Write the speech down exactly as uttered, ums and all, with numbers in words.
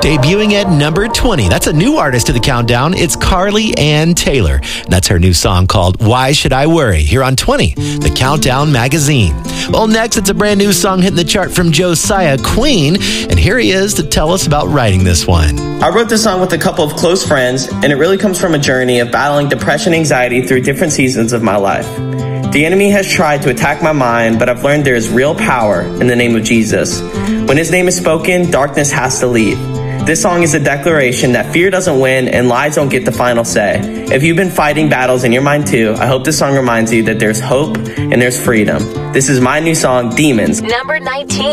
Debuting at number twenty. That's a new artist to the countdown. It's Carly Ann Taylor. And that's her new song called Why Should I Worry? Here on twenty, the Countdown Magazine. Well, next, it's a brand new song hitting the chart from Josiah Queen. And here he is to tell us about writing this one. I wrote this song with a couple of close friends, and it really comes from a journey of battling depression and anxiety through different seasons of my life. The enemy has tried to attack my mind, but I've learned there is real power in the name of Jesus. When his name is spoken, darkness has to leave. This song is a declaration that fear doesn't win and lies don't get the final say. If you've been fighting battles in your mind too, I hope this song reminds you that there's hope and there's freedom. This is my new song, Demons. Number nineteen.